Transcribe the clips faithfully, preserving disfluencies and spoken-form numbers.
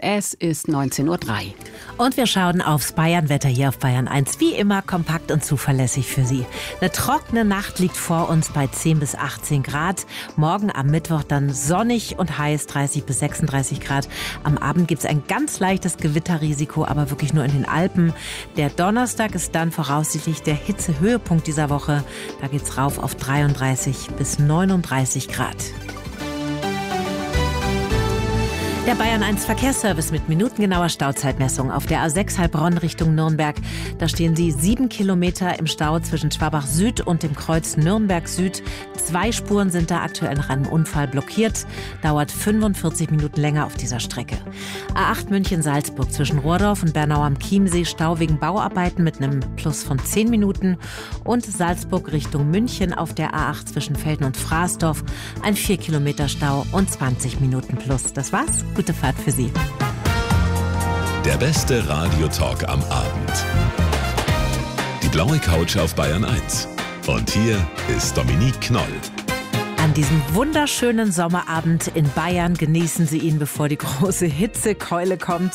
Es ist neunzehn Uhr drei. Und wir schauen aufs Bayernwetter hier auf Bayern eins. Wie immer kompakt und zuverlässig für Sie. Eine trockene Nacht liegt vor uns bei zehn bis achtzehn Grad. Morgen am Mittwoch dann sonnig und heiß, dreißig bis sechsunddreißig Grad. Am Abend gibt es ein ganz leichtes Gewitterrisiko, aber wirklich nur in den Alpen. Der Donnerstag ist dann voraussichtlich der Hitzehöhepunkt dieser Woche. Da geht's rauf auf dreiunddreißig bis neununddreißig Grad. Der Bayern eins Verkehrsservice mit minutengenauer Stauzeitmessung auf der A sechs Heilbronn Richtung Nürnberg. Da stehen Sie sieben Kilometer im Stau zwischen Schwabach Süd und dem Kreuz Nürnberg Süd. Zwei Spuren sind da aktuell nach einem Unfall blockiert. Dauert fünfundvierzig Minuten länger auf dieser Strecke. A acht München-Salzburg zwischen Rohrdorf und Bernau am Chiemsee. Stau wegen Bauarbeiten mit einem Plus von zehn Minuten. Und Salzburg Richtung München auf der A acht zwischen Velden und Fraßdorf. Ein vier Kilometer Stau und zwanzig Minuten plus. Das war's. Gute Fahrt für Sie. Der beste Radiotalk am Abend. Die blaue Couch auf Bayern eins. Und hier ist Dominique Knoll. An diesem wunderschönen Sommerabend in Bayern genießen Sie ihn, bevor die große Hitzekeule kommt.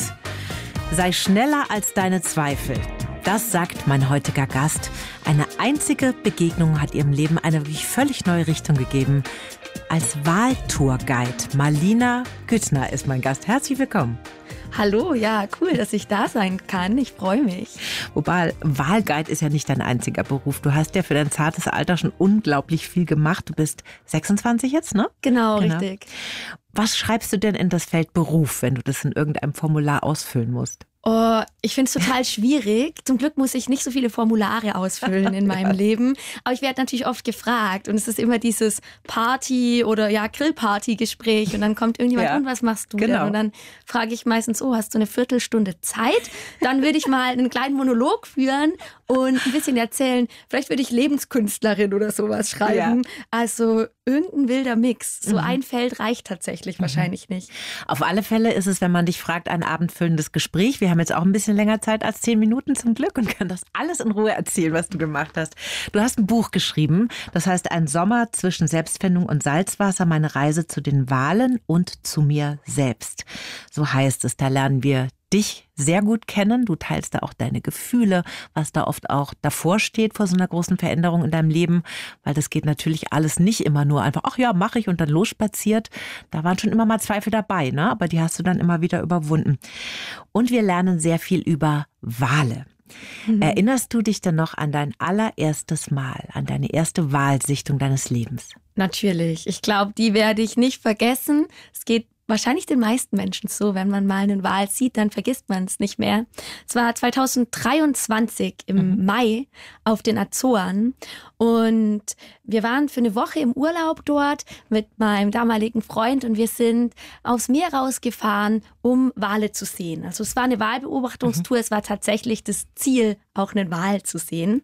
Sei schneller als deine Zweifel. Das sagt mein heutiger Gast. Eine einzige Begegnung hat ihrem Leben eine wirklich völlig neue Richtung gegeben. Als Wahltourguide. Marlina Güttner ist mein Gast. Herzlich willkommen. Hallo, ja, cool, dass ich da sein kann. Ich freue mich. Wobei, Wahlguide ist ja nicht dein einziger Beruf. Du hast ja für dein zartes Alter schon unglaublich viel gemacht. Du bist sechsundzwanzig jetzt, ne? Genau, genau, richtig. Was schreibst du denn in das Feld Beruf, wenn du das in irgendeinem Formular ausfüllen musst? Oh, ich finde es total schwierig. Zum Glück muss ich nicht so viele Formulare ausfüllen in meinem Leben. Aber ich werde natürlich oft gefragt. Und es ist immer dieses Party- oder ja Grillparty-Gespräch. Und dann kommt irgendjemand, ja, und was machst du genau. denn? Und dann frage ich meistens, oh, hast du eine Viertelstunde Zeit? Dann würde ich mal einen kleinen Monolog führen und ein bisschen erzählen. Vielleicht würde ich Lebenskünstlerin oder sowas schreiben. Ja. Also irgendein wilder Mix. So mhm. ein Feld reicht tatsächlich mhm. wahrscheinlich nicht. Auf alle Fälle ist es, wenn man dich fragt, ein abendfüllendes Gespräch. Wir haben jetzt auch ein bisschen länger Zeit als zehn Minuten zum Glück und können das alles in Ruhe erzählen, was du gemacht hast. Du hast ein Buch geschrieben, das heißt Ein Sommer zwischen Selbstfindung und Salzwasser, meine Reise zu den Wahlen und zu mir selbst. So heißt es, da lernen wir dich sehr gut kennen. Du teilst da auch deine Gefühle, was da oft auch davor steht vor so einer großen Veränderung in deinem Leben, weil das geht natürlich alles nicht immer nur einfach, ach ja, mache ich und dann losspaziert. Da waren schon immer mal Zweifel dabei, ne? Aber die hast du dann immer wieder überwunden. Und wir lernen sehr viel über Wale. Mhm. Erinnerst du dich denn noch an dein allererstes Mal, an deine erste Wahlsichtung deines Lebens? Natürlich. Ich glaube, die werde ich nicht vergessen. Es geht wahrscheinlich den meisten Menschen so, wenn man mal einen Wal sieht, dann vergisst man es nicht mehr. Es war zweitausenddreiundzwanzig im mhm. Mai auf den Azoren und wir waren für eine Woche im Urlaub dort mit meinem damaligen Freund und wir sind aufs Meer rausgefahren, um Wale zu sehen. Also es war eine Walbeobachtungstour, mhm. es war tatsächlich das Ziel, auch einen Wal zu sehen.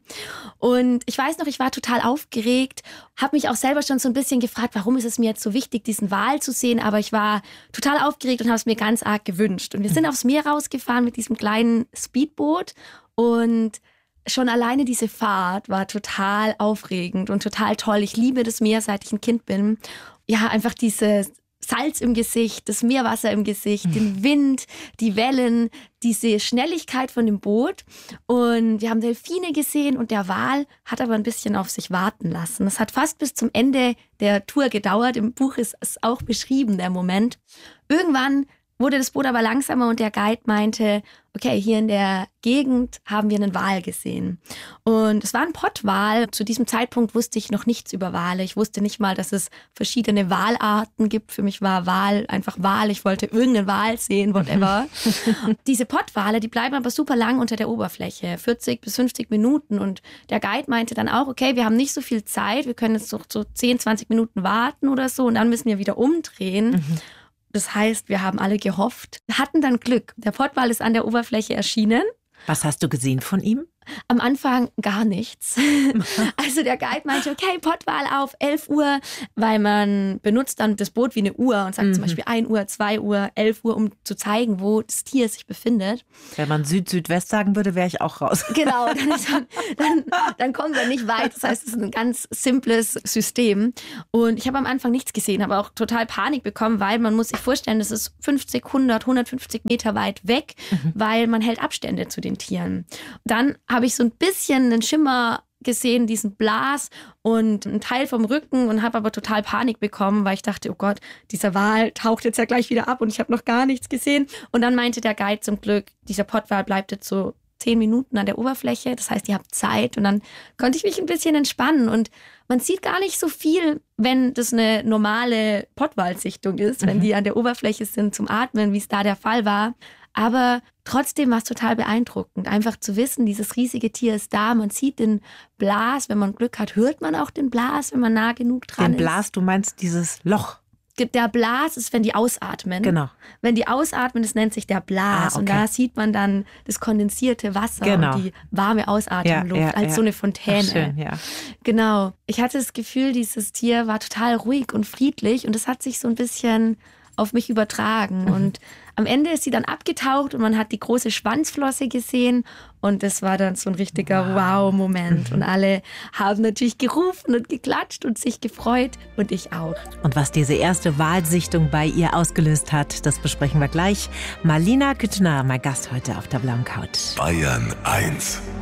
Und ich weiß noch, ich war total aufgeregt, habe mich auch selber schon so ein bisschen gefragt, warum ist es mir jetzt so wichtig, diesen Wal zu sehen, aber ich war total aufgeregt und habe es mir ganz arg gewünscht. Und wir sind aufs Meer rausgefahren mit diesem kleinen Speedboot und schon alleine diese Fahrt war total aufregend und total toll. Ich liebe das Meer, seit ich ein Kind bin. Ja, einfach dieses Salz im Gesicht, das Meerwasser im Gesicht, den Wind, die Wellen, diese Schnelligkeit von dem Boot. Und wir haben Delfine gesehen und der Wal hat aber ein bisschen auf sich warten lassen. Es hat fast bis zum Ende der Tour gedauert. Im Buch ist es auch beschrieben, der Moment. Irgendwann wurde das Boot aber langsamer und der Guide meinte, okay, hier in der Gegend haben wir einen Wal gesehen. Und es war ein Pottwal. Zu diesem Zeitpunkt wusste ich noch nichts über Wale. Ich wusste nicht mal, dass es verschiedene Walarten gibt. Für mich war Wal einfach Wal. Ich wollte irgendeinen Wal sehen, whatever. Diese Pottwale, die bleiben aber super lang unter der Oberfläche, vierzig bis fünfzig Minuten. Und der Guide meinte dann auch, okay, wir haben nicht so viel Zeit. Wir können jetzt so, so zehn, zwanzig Minuten warten oder so und dann müssen wir wieder umdrehen. Mhm. Das heißt, wir haben alle gehofft, wir hatten dann Glück. Der Pottwal ist an der Oberfläche erschienen. Was hast du gesehen von ihm? Am Anfang gar nichts. Also der Guide meinte, okay, Pottwal auf elf Uhr, weil man benutzt dann das Boot wie eine Uhr und sagt mhm. zum Beispiel ein Uhr, zwei Uhr, elf Uhr, um zu zeigen, wo das Tier sich befindet. Wenn man Süd-Südwest sagen würde, wäre ich auch raus. Genau, dann, ist man, dann, dann kommt man nicht weit. Das heißt, es ist ein ganz simples System. Und ich habe am Anfang nichts gesehen, habe auch total Panik bekommen, weil man muss sich vorstellen, das ist fünfzig, hundert, hundertfünfzig Meter weit weg, mhm. weil man hält Abstände zu den Tieren. Dann habe ich so ein bisschen einen Schimmer gesehen, diesen Blas und einen Teil vom Rücken und habe aber total Panik bekommen, weil ich dachte, oh Gott, dieser Wal taucht jetzt ja gleich wieder ab und ich habe noch gar nichts gesehen. Und dann meinte der Guide zum Glück, dieser Pottwal bleibt jetzt so zehn Minuten an der Oberfläche, das heißt, ihr habt Zeit und dann konnte ich mich ein bisschen entspannen und man sieht gar nicht so viel, wenn das eine normale Pottwalsichtung ist, mhm. wenn die an der Oberfläche sind zum Atmen, wie es da der Fall war. Aber trotzdem war es total beeindruckend, einfach zu wissen, dieses riesige Tier ist da. Man sieht den Blas, wenn man Glück hat, hört man auch den Blas, wenn man nah genug dran den ist. Den Blas, du meinst dieses Loch? Der Blas ist, wenn die ausatmen. Genau. Wenn die ausatmen, das nennt sich der Blas. Ah, okay. Und da sieht man dann das kondensierte Wasser genau. und die warme Ausatemluft ja, ja, als ja. so eine Fontäne. Ach, schön, ja. Genau. Ich hatte das Gefühl, dieses Tier war total ruhig und friedlich und es hat sich so ein bisschen auf mich übertragen. Mhm. Und am Ende ist sie dann abgetaucht und man hat die große Schwanzflosse gesehen und das war dann so ein richtiger Wow-Moment. Mhm. Und alle haben natürlich gerufen und geklatscht und sich gefreut und ich auch. Und was diese erste Walsichtung bei ihr ausgelöst hat, das besprechen wir gleich. Malina Küttner, mein Gast heute auf der blauen Couch. Bayern eins.